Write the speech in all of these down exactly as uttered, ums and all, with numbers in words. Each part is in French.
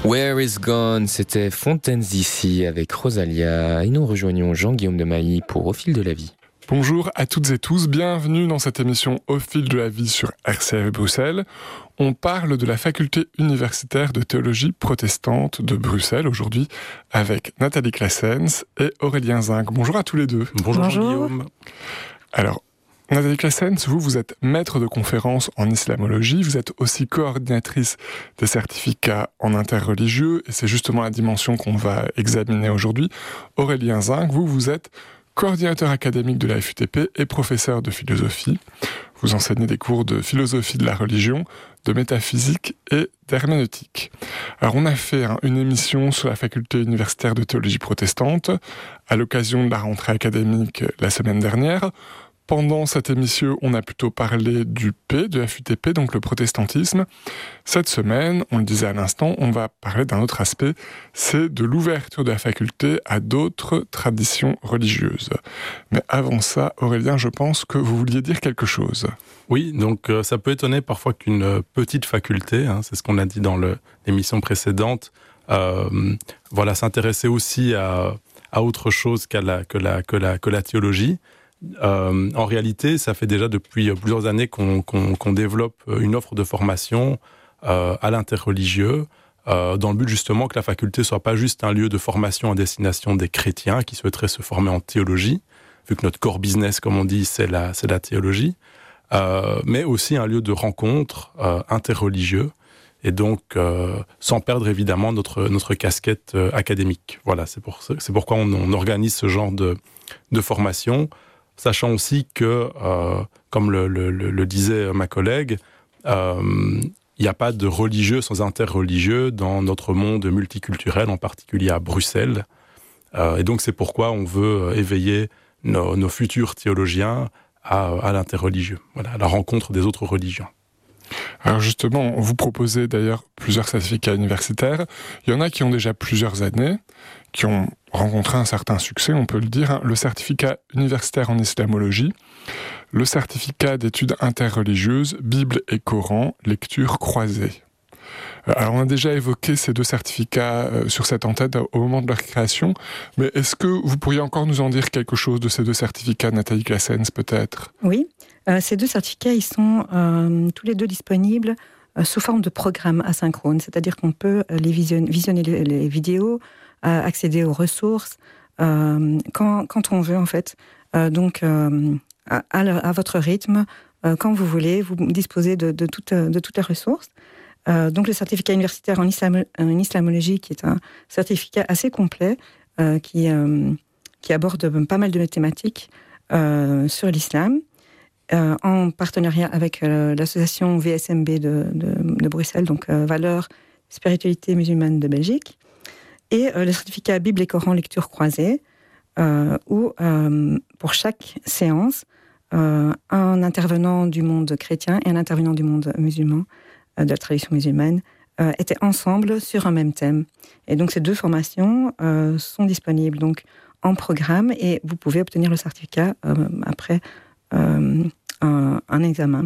Where is Gone, c'était Fontaines d'ici avec Rosalia et nous rejoignons Jean-Guillaume de Mailly pour Au fil de la vie. Bonjour à toutes et tous, bienvenue dans cette émission Au fil de la vie sur R C F Bruxelles. On parle de la faculté universitaire de théologie protestante de Bruxelles aujourd'hui avec Nathalie Claessens et Aurélien Zinc. Bonjour à tous les deux. Bonjour, Bonjour. Jean-Guillaume. Alors, Nathalie Claessens, vous, vous êtes maître de conférences en islamologie, vous êtes aussi coordinatrice des certificats en interreligieux, et c'est justement la dimension qu'on va examiner aujourd'hui. Aurélien Zinc, vous, vous êtes coordinateur académique de la F U T P et professeur de philosophie. Vous enseignez des cours de philosophie de la religion, de métaphysique et d'herméneutique. Alors on a fait hein, une émission sur la faculté universitaire de théologie protestante à l'occasion de la rentrée académique la semaine dernière. Pendant cette émission, on a plutôt parlé du P, de F U T P, donc le protestantisme. Cette semaine, on le disait à l'instant, on va parler d'un autre aspect, c'est de l'ouverture de la faculté à d'autres traditions religieuses. Mais avant ça, Aurélien, je pense que vous vouliez dire quelque chose. Oui, donc euh, ça peut étonner parfois qu'une petite faculté, hein, c'est ce qu'on a dit dans le, l'émission précédente, euh, voilà, s'intéressait aussi à, à autre chose qu'à la, que, la, que, la, que la théologie. Euh, en réalité, ça fait déjà depuis plusieurs années qu'on, qu'on, qu'on développe une offre de formation euh, à l'interreligieux, euh, dans le but justement que la faculté soit pas juste un lieu de formation à destination des chrétiens qui souhaiteraient se former en théologie, vu que notre core business, comme on dit, c'est la, c'est la théologie, euh, mais aussi un lieu de rencontre euh, interreligieux, et donc euh, sans perdre évidemment notre, notre casquette euh, académique. Voilà, c'est, pour, c'est pourquoi on, on organise ce genre de, de formation, sachant aussi que, euh, comme le, le, le disait ma collègue, euh, il n'y a pas de religieux sans interreligieux dans notre monde multiculturel, en particulier à Bruxelles. Euh, et donc c'est pourquoi on veut éveiller nos, nos futurs théologiens à, à l'interreligieux, voilà, à la rencontre des autres religions. Alors justement, vous proposez d'ailleurs plusieurs certificats universitaires. Il y en a qui ont déjà plusieurs années, qui ont rencontré un certain succès, on peut le dire. Hein. Le certificat universitaire en islamologie, le certificat d'études interreligieuses, Bible et Coran, lecture croisée. Alors on a déjà évoqué ces deux certificats euh, sur cette antenne au moment de leur création, mais est-ce que vous pourriez encore nous en dire quelque chose de ces deux certificats, Nathalie Claessens, peut-être ? Oui, euh, ces deux certificats, ils sont euh, tous les deux disponibles euh, sous forme de programme asynchrone, c'est-à-dire qu'on peut les vision- visionner les, les vidéos, euh, accéder aux ressources, euh, quand, quand on veut en fait. Euh, donc euh, à, à votre rythme, euh, quand vous voulez, vous disposez de, de, toute, de toutes les ressources. Euh, donc le certificat universitaire en, islam, en islamologie, qui est un certificat assez complet, euh, qui, euh, qui aborde pas mal de thématiques euh, sur l'islam, euh, en partenariat avec euh, l'association V S M B de, de, de Bruxelles, donc euh, Valeurs, Spiritualité musulmane de Belgique, et euh, le certificat Bible et Coran lecture croisée, euh, où euh, pour chaque séance, euh, un intervenant du monde chrétien et un intervenant du monde musulman, de la tradition musulmane, euh, étaient ensemble sur un même thème. Et donc ces deux formations euh, sont disponibles donc en programme et vous pouvez obtenir le certificat euh, après euh, un, un examen.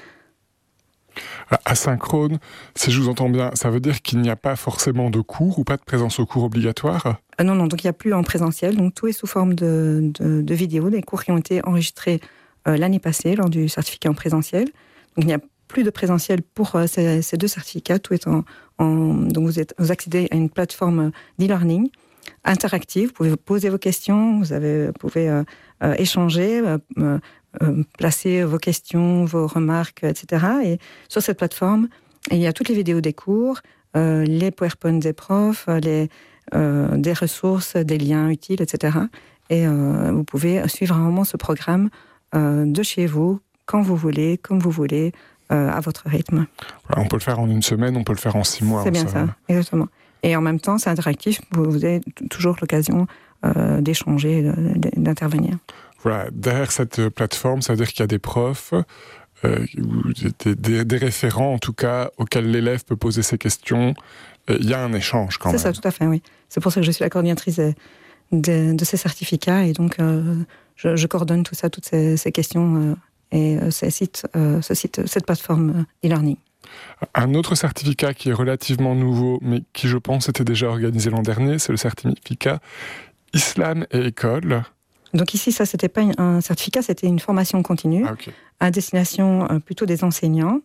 Asynchrone, si je vous entends bien, ça veut dire qu'il n'y a pas forcément de cours ou pas de présence au cours obligatoire ? euh, Non, non, donc il n'y a plus en présentiel, donc tout est sous forme de, de, de vidéos, des cours qui ont été enregistrés euh, l'année passée lors du certificat en présentiel. Donc il n'y a plus de présentiel pour euh, ces, ces deux certificats, tout est en, en donc vous, êtes, vous accédez à une plateforme d'e-learning interactive, vous pouvez poser vos questions, vous, avez, vous pouvez euh, euh, échanger, euh, euh, placer vos questions, vos remarques, et cetera. Et sur cette plateforme, il y a toutes les vidéos des cours, euh, les PowerPoint des profs, les, euh, des ressources, des liens utiles, et cetera. Et euh, vous pouvez suivre vraiment ce programme euh, de chez vous, quand vous voulez, comme vous voulez, euh, à votre rythme. Voilà, on peut le faire en une semaine, on peut le faire en six mois. C'est bien ça, exactement. Et en même temps, c'est interactif, vous, vous avez t- toujours l'occasion euh, d'échanger, de, d'intervenir. Voilà, derrière cette plateforme, ça veut dire qu'il y a des profs, euh, des, des, des référents en tout cas, auxquels l'élève peut poser ses questions. Euh, il y a un échange quand c'est même. C'est ça, tout à fait, oui. C'est pour ça que je suis la coordinatrice de, de, de ces certificats, et donc euh, je, je coordonne tout ça, toutes ces, ces questions euh, et euh, ces sites, euh, ce site, cette plateforme euh, e-learning. Un autre certificat qui est relativement nouveau, mais qui, je pense, était déjà organisé l'an dernier, c'est le certificat Islam et École. Donc ici, ça, c'était pas un certificat, c'était une formation continue ah, okay. à destination euh, plutôt des enseignants,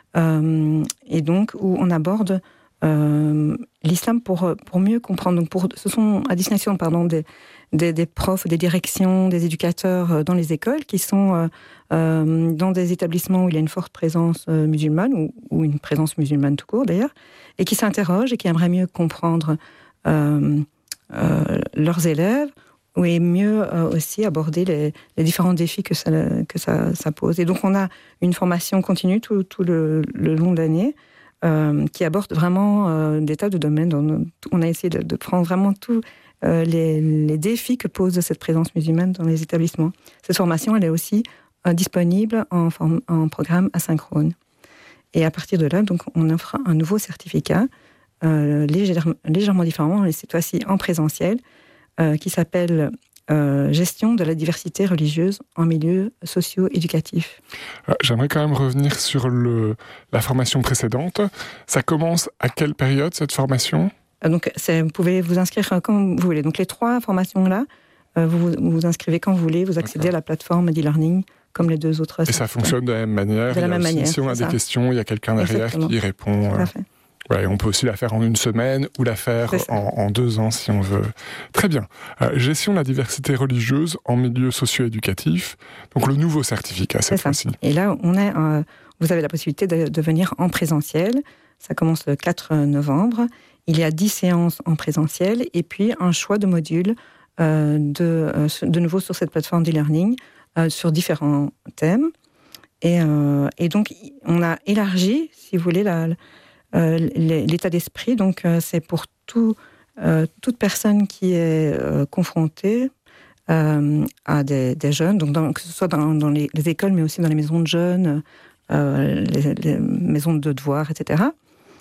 euh, et donc où on aborde euh, l'islam pour, pour mieux comprendre. Donc pour, ce sont à destination pardon, des, des, des profs, des directions, des éducateurs dans les écoles qui sont euh, euh, dans des établissements où il y a une forte présence euh, musulmane, ou, ou une présence musulmane tout court d'ailleurs, et qui s'interrogent et qui aimeraient mieux comprendre euh, euh, leurs élèves, et mieux euh, aussi aborder les, les différents défis que, ça, que ça, ça pose. Et donc on a une formation continue tout, tout le, le long de l'année, Euh, qui aborde vraiment euh, des tas de domaines. Dont on a essayé de, de prendre vraiment tous euh, les, les défis que pose cette présence musulmane dans les établissements. Cette formation, elle est aussi euh, disponible en, form- en programme asynchrone. Et à partir de là, donc, on offre un nouveau certificat, euh, légère, légèrement différent, et cette fois-ci en présentiel, euh, qui s'appelle Euh, gestion de la diversité religieuse en milieu socio-éducatif. Euh, j'aimerais quand même revenir sur le, la formation précédente. Ça commence à quelle période, cette formation ? euh, Donc, c'est, vous pouvez vous inscrire quand vous voulez. Donc, les trois formations-là, euh, vous, vous vous inscrivez quand vous voulez, vous accédez D'accord. à la plateforme d'e-learning, comme les deux autres. Et ça fonctionne de la même manière. De la même aussi, manière. Si on a des ça. questions, il y a quelqu'un derrière Exactement. Qui y répond. Tout à fait. Ouais, on peut aussi la faire en une semaine ou la faire en, en deux ans si on veut. Très bien. Euh, gestion de la diversité religieuse en milieu socio-éducatif. Donc le nouveau certificat cette fois-ci. Et là, on est, euh, vous avez la possibilité de, de venir en présentiel. Ça commence le quatre novembre. Il y a dix séances en présentiel et puis un choix de modules euh, de, euh, de nouveau sur cette plateforme d'e-learning euh, sur différents thèmes. Et, euh, et donc, on a élargi, si vous voulez, la... Euh, l'état d'esprit, donc euh, c'est pour tout, euh, toute personne qui est euh, confrontée euh, à des, des jeunes, donc dans, que ce soit dans, dans les, les écoles, mais aussi dans les maisons de jeunes, euh, les, les maisons de devoirs, et cetera,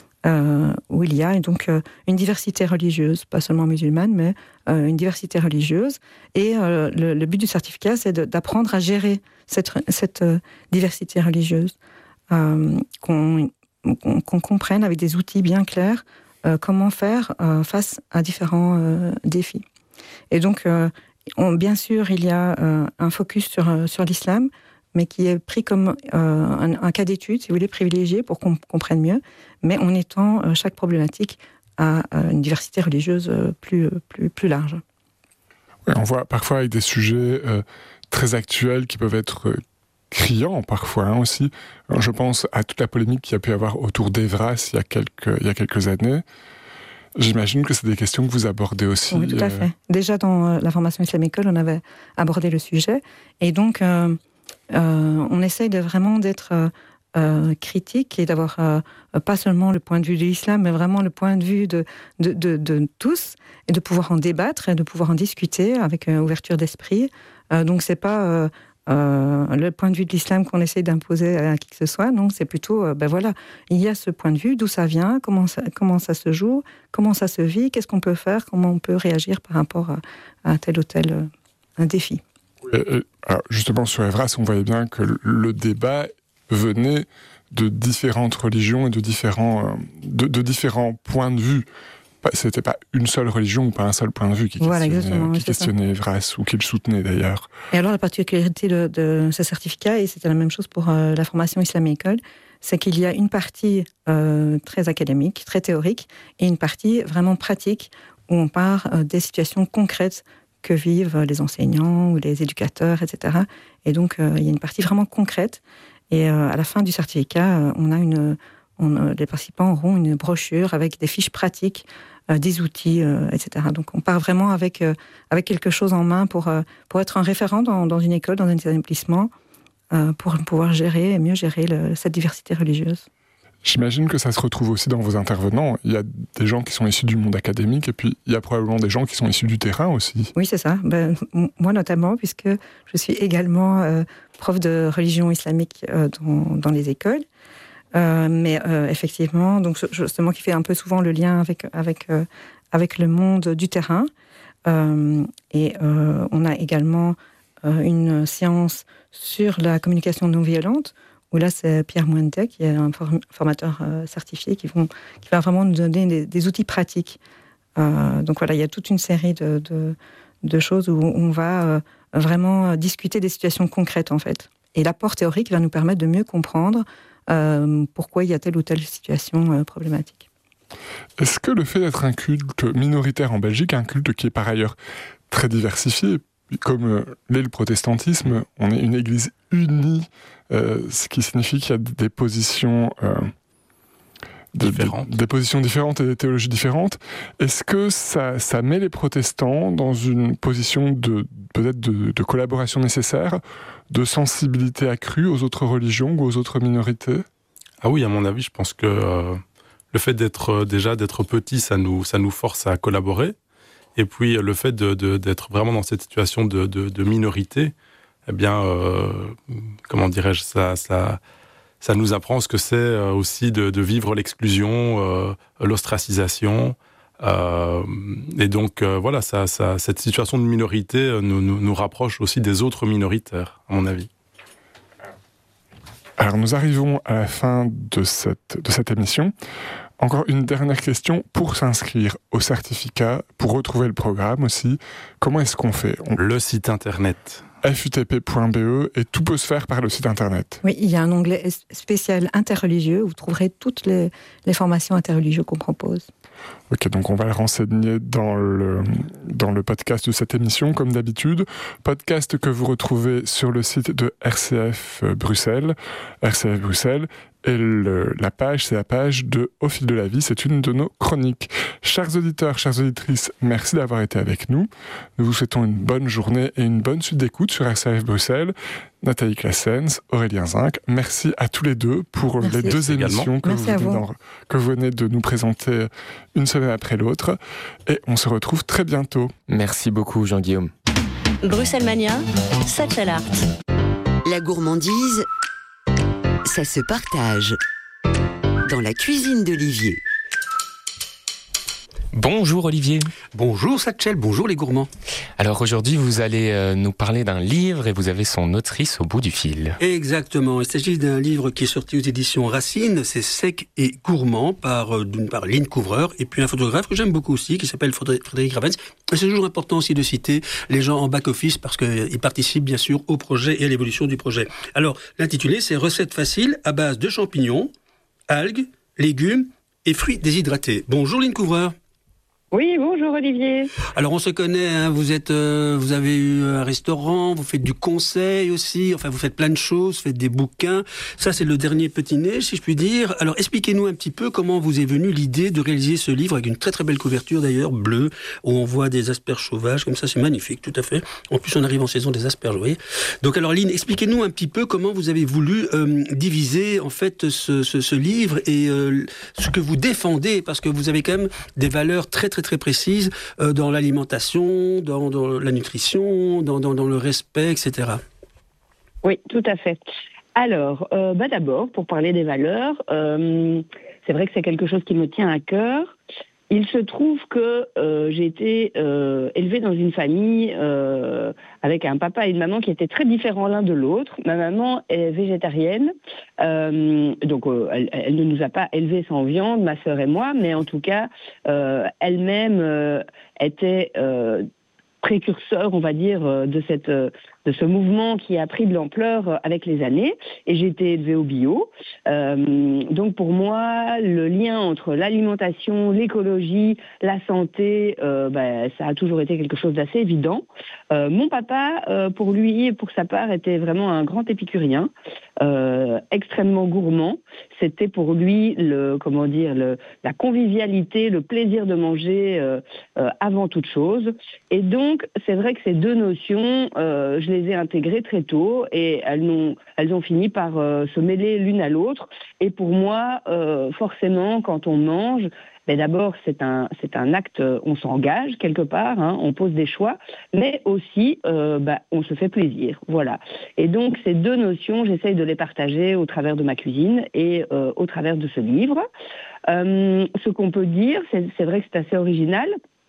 euh, où il y a donc euh, une diversité religieuse, pas seulement musulmane, mais euh, une diversité religieuse. Et euh, le, le but du certificat, c'est de, d'apprendre à gérer cette, cette euh, diversité religieuse, euh, qu'on Qu'on, qu'on comprenne avec des outils bien clairs euh, comment faire euh, face à différents euh, défis. Et donc, euh, on, bien sûr, il y a euh, un focus sur, euh, sur l'islam, mais qui est pris comme euh, un, un cas d'étude, si vous voulez, privilégié pour qu'on comprenne mieux, mais en étant euh, chaque problématique à, à une diversité religieuse euh, plus, plus, plus large. Oui, on voit parfois avec des sujets euh, très actuels qui peuvent être... Euh, criant parfois hein, aussi. Je pense à toute la polémique qu'il y a pu y avoir autour d'Evras il y a quelques, il y a quelques années. J'imagine que c'est des questions que vous abordez aussi. Oui, tout à fait. Déjà dans la formation Islam École, on avait abordé le sujet. Et donc, euh, euh, on essaye de vraiment d'être euh, critique et d'avoir euh, pas seulement le point de vue de l'islam, mais vraiment le point de vue de, de, de, de tous, et de pouvoir en débattre et de pouvoir en discuter avec euh, ouverture d'esprit. Euh, donc, c'est pas... Euh, Euh, le point de vue de l'islam qu'on essaie d'imposer à qui que ce soit, non, c'est plutôt, euh, ben voilà, il y a ce point de vue, d'où ça vient, comment ça, comment ça se joue, comment ça se vit, qu'est-ce qu'on peut faire, comment on peut réagir par rapport à, à tel ou tel euh, un défi. Et, et, alors justement, sur Evras, on voyait bien que le débat venait de différentes religions et de différents, euh, de, de différents points de vue. C'était pas une seule religion ou pas un seul point de vue qui voilà, questionnait, qui questionnait Evras ou qui le soutenait d'ailleurs. Et alors la particularité de, de ce certificat, et c'était la même chose pour euh, la formation Islam École, c'est qu'il y a une partie euh, très académique, très théorique, et une partie vraiment pratique où on part euh, des situations concrètes que vivent les enseignants ou les éducateurs, et cetera. Et donc euh, il y a une partie vraiment concrète. Et euh, à la fin du certificat, euh, on a une, on, les participants auront une brochure avec des fiches pratiques, euh, des outils, euh, et cetera. Donc on part vraiment avec euh, avec quelque chose en main pour euh, pour être un référent dans, dans une école, dans un établissement, euh, pour pouvoir gérer et mieux gérer le, cette diversité religieuse. J'imagine que ça se retrouve aussi dans vos intervenants. Il y a des gens qui sont issus du monde académique et puis il y a probablement des gens qui sont issus du terrain aussi. Oui, c'est ça. Ben, moi notamment, puisque je suis également euh, prof de religion islamique euh, dans, dans les écoles. Euh, mais euh, effectivement, donc justement qui fait un peu souvent le lien avec avec euh, avec le monde du terrain. Euh, et euh, on a également euh, une séance sur la communication non violente où là, c'est Pierre Muente, qui est un form- formateur euh, certifié, qui, vont, qui va vraiment nous donner des, des outils pratiques. Euh, donc voilà, il y a toute une série de, de, de choses où on va euh, vraiment discuter des situations concrètes, en fait. Et l'apport théorique va nous permettre de mieux comprendre euh, pourquoi il y a telle ou telle situation euh, problématique. Est-ce que le fait d'être un culte minoritaire en Belgique, un culte qui est par ailleurs très diversifié, comme euh, l'est le protestantisme, on est une église unie, euh, ce qui signifie qu'il y a des positions, euh, de, différentes. De, des positions différentes et des théologies différentes. Est-ce que ça, ça met les protestants dans une position de peut-être de, de collaboration nécessaire, de sensibilité accrue aux autres religions ou aux autres minorités ? Ah oui, à mon avis, je pense que euh, le fait d'être euh, déjà d'être petit, ça nous ça nous force à collaborer. Et puis le fait de, de, d'être vraiment dans cette situation de, de, de minorité, eh bien, euh, comment dirais-je, ça, ça, ça nous apprend ce que c'est aussi de, de vivre l'exclusion, euh, l'ostracisation. Euh, et donc, euh, voilà, ça, ça, cette situation de minorité nous, nous, nous rapproche aussi des autres minoritaires, à mon avis. Alors, nous arrivons à la fin de cette, de cette émission. Encore une dernière question. Pour s'inscrire au certificat, pour retrouver le programme aussi, comment est-ce qu'on fait ? On... Le site internet. f u t p point b e et tout peut se faire par le site internet. Oui, il y a un onglet spécial interreligieux où vous trouverez toutes les, les formations interreligieuses qu'on propose. Ok, donc on va le renseigner dans le, dans le podcast de cette émission, comme d'habitude. Podcast que vous retrouvez sur le site de R C F Bruxelles, R C F Bruxelles. Et le, la page, c'est la page de Au fil de la vie, c'est une de nos chroniques. Chers auditeurs, chères auditrices, merci d'avoir été avec nous. Nous vous souhaitons une bonne journée et une bonne suite d'écoute sur R C F Bruxelles. Nathalie Claessens, Aurélien Zinc, merci à tous les deux pour merci. les deux émissions que vous, venez vous. que vous venez de nous présenter une semaine après l'autre. Et on se retrouve très bientôt. Merci beaucoup, Jean-Guillaume. Bruxelles Mania, Satchel Art. La gourmandise, ça se partage. Dans la cuisine d'Olivier. Bonjour Olivier. Bonjour Satchel, bonjour les gourmands. Alors aujourd'hui vous allez euh, nous parler d'un livre et vous avez son autrice au bout du fil. Exactement, il s'agit d'un livre qui est sorti aux éditions Racine, c'est Sec et gourmand par, euh, d'une part Lynn Couvreur et puis un photographe que j'aime beaucoup aussi qui s'appelle Frédéric Ravens. Et c'est toujours important aussi de citer les gens en back-office parce qu'ils participent bien sûr au projet et à l'évolution du projet. Alors l'intitulé c'est Recettes faciles à base de champignons, algues, légumes et fruits déshydratés. Bonjour Lynn Couvreur. Oui, bonjour Olivier. Alors on se connaît, hein, vous êtes, euh, vous avez eu un restaurant, vous faites du conseil aussi, enfin vous faites plein de choses, vous faites des bouquins. Ça c'est le dernier petit nez, si je puis dire. Alors expliquez-nous un petit peu comment vous est venue l'idée de réaliser ce livre avec une très très belle couverture d'ailleurs, bleue, où on voit des asperges sauvages, comme ça c'est magnifique, tout à fait. En plus on arrive en saison des asperges, vous voyez. Donc alors Lynn, expliquez-nous un petit peu comment vous avez voulu euh, diviser en fait ce, ce, ce livre et euh, ce que vous défendez, parce que vous avez quand même des valeurs très très très très précises euh, dans l'alimentation, dans, dans la nutrition, dans, dans, dans le respect, et cetera. Oui, tout à fait. Alors, euh, bah d'abord, pour parler des valeurs, euh, c'est vrai que c'est quelque chose qui me tient à cœur. Il se trouve que euh, j'ai été euh, élevée dans une famille euh, avec un papa et une maman qui étaient très différents l'un de l'autre. Ma maman est végétarienne, euh, donc euh, elle, elle ne nous a pas élevés sans viande, ma sœur et moi, mais en tout cas, euh, elle-même euh, était euh, précurseur, on va dire, de cette de ce mouvement qui a pris de l'ampleur avec les années, et j'ai été élevée au bio. Euh, donc pour moi, le lien entre l'alimentation, l'écologie, la santé, euh, bah, ça a toujours été quelque chose d'assez évident. Euh, mon papa, euh, pour lui, pour sa part, était vraiment un grand épicurien, euh, extrêmement gourmand. C'était pour lui le, comment dire, le, la convivialité, le plaisir de manger euh, euh, avant toute chose. Et donc, c'est vrai que ces deux notions, euh, je les ai intégrées très tôt et elles ont, elles ont fini par euh, se mêler l'une à l'autre. Et pour moi, euh, forcément, quand on mange, ben d'abord, c'est un, c'est un acte, on s'engage quelque part, hein, on pose des choix, mais aussi, euh, ben, on se fait plaisir. Voilà. Et donc, ces deux notions, j'essaye de les partager au travers de ma cuisine et euh, au travers de ce livre. Euh, ce qu'on peut dire, c'est, c'est vrai que c'est assez original,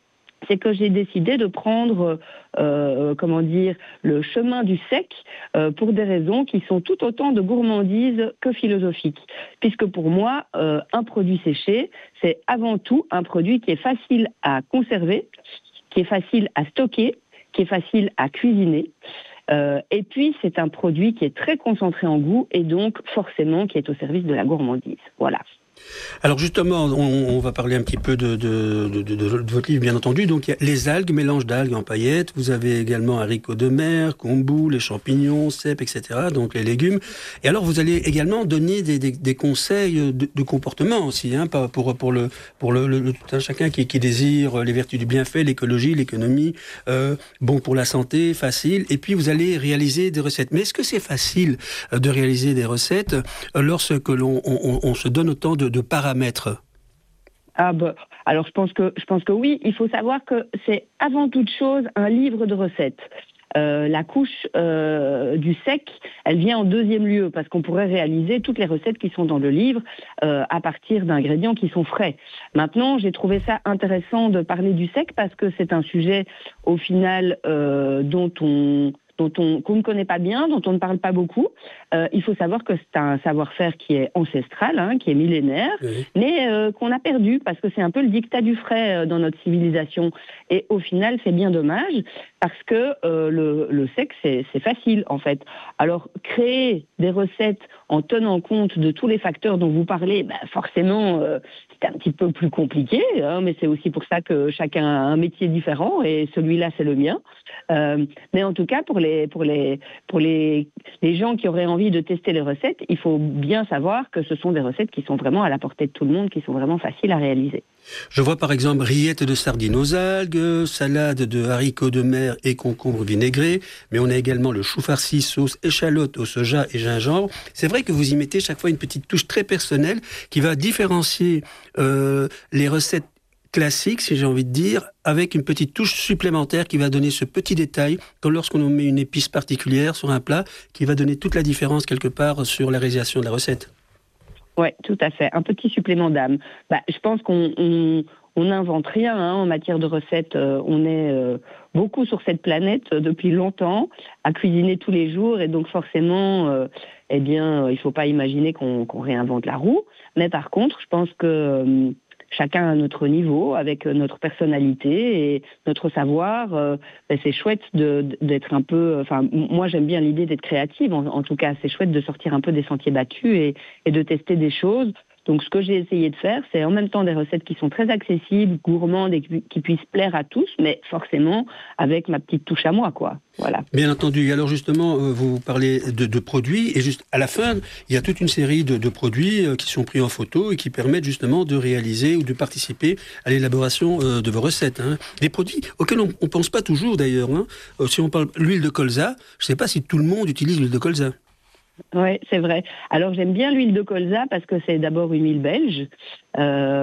c'est que j'ai décidé de prendre, euh, comment dire, le chemin du sec euh, pour des raisons qui sont tout autant de gourmandise que philosophiques. Puisque pour moi, euh, un produit séché, c'est avant tout un produit qui est facile à conserver, qui est facile à stocker, qui est facile à cuisiner. Euh, et puis, c'est un produit qui est très concentré en goût et donc forcément qui est au service de la gourmandise. Voilà. Alors justement, on, on va parler un petit peu de, de, de, de, de votre livre, bien entendu. Donc il y a les algues, mélange d'algues en paillettes. Vous avez également haricots de mer, kombu, les champignons, cèpes, et cetera. Donc les légumes. Et alors vous allez également donner des, des, des conseils de, de comportement aussi, hein, pour, pour, le, pour le, le, le tout un chacun qui, qui désire les vertus du bienfait, l'écologie, l'économie, euh, bon pour la santé, facile. Et puis vous allez réaliser des recettes. Mais est-ce que c'est facile de réaliser des recettes lorsque l'on on, on se donne autant de de paramètres? Ah bah, alors je pense que je pense que oui. Il faut savoir que c'est avant toute chose un livre de recettes. Euh, la couche euh, du sec, elle vient en deuxième lieu parce qu'on pourrait réaliser toutes les recettes qui sont dans le livre euh, à partir d'ingrédients qui sont frais. Maintenant, j'ai trouvé ça intéressant de parler du sec parce que c'est un sujet au final euh, dont on dont on, qu'on ne connaît pas bien, dont on ne parle pas beaucoup. Euh, il faut savoir que c'est un savoir-faire qui est ancestral, hein, qui est millénaire, oui. mais euh, qu'on a perdu parce que c'est un peu le dictat du frais euh, dans notre civilisation. Et au final, c'est bien dommage parce que euh, le, le sec, c'est, c'est facile en fait. Alors, créer des recettes en tenant compte de tous les facteurs dont vous parlez, bah, forcément, euh, c'est un petit peu plus compliqué, hein, mais c'est aussi pour ça que chacun a un métier différent et celui-là, c'est le mien. Euh, mais en tout cas, pour les Pour, les, pour les, les gens qui auraient envie de tester les recettes, il faut bien savoir que ce sont des recettes qui sont vraiment à la portée de tout le monde, qui sont vraiment faciles à réaliser. Je vois par exemple rillettes de sardines aux algues, salade de haricots de mer et concombres vinaigrés, mais on a également le chou farci, sauce échalote au soja et gingembre. C'est vrai que vous y mettez chaque fois une petite touche très personnelle qui va différencier euh, les recettes classique, si j'ai envie de dire, avec une petite touche supplémentaire qui va donner ce petit détail, comme lorsqu'on met une épice particulière sur un plat, qui va donner toute la différence quelque part sur la réalisation de la recette. Oui, tout à fait. Un petit supplément d'âme. Bah, je pense qu'on on, on n'invente rien hein, en matière de recettes. Euh, on est euh, beaucoup sur cette planète euh, depuis longtemps, à cuisiner tous les jours, et donc forcément, euh, eh bien, euh, il ne faut pas imaginer qu'on, qu'on réinvente la roue. Mais par contre, je pense que euh, chacun à notre niveau, avec notre personnalité et notre savoir, euh, ben c'est chouette de, d'être un peu... Enfin, moi, j'aime bien l'idée d'être créative. En, en tout cas, c'est chouette de sortir un peu des sentiers battus et, et de tester des choses. Donc, ce que j'ai essayé de faire, c'est en même temps des recettes qui sont très accessibles, gourmandes et qui, qui puissent plaire à tous, mais forcément avec ma petite touche à moi, quoi. Voilà. Bien entendu. Alors justement, vous parlez de, de produits et juste à la fin, il y a toute une série de, de produits qui sont pris en photo et qui permettent justement de réaliser ou de participer à l'élaboration de vos recettes. Hein. Des produits auxquels on ne pense pas toujours d'ailleurs. Hein. Si on parle de l'huile de colza, je ne sais pas si tout le monde utilise l'huile de colza. Oui, c'est vrai. Alors j'aime bien l'huile de colza parce que c'est d'abord une huile belge. Euh,